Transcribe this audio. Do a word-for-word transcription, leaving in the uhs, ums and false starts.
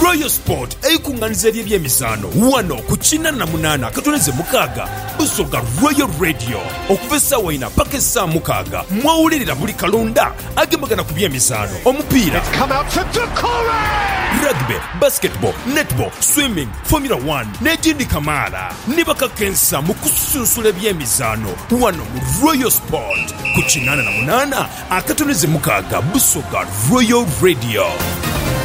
Royal Sport eyikunganiza eby'emizaano wano ku kinana na munana akatoneze mukaaga Busoga Royal Radio okuva essaawa ina paka essaawa mukaaga mwawulirira buli kalonda agembagana ku by'emizaano omupiira, rugby, basketball, netball, swimming, Formula one n'egindi kamaala ne bakakensa mu kusunsula eby'emizaano wano mu Royal Sport ku kinana na munana akatoneze mukaaga Busoga Royal Radio.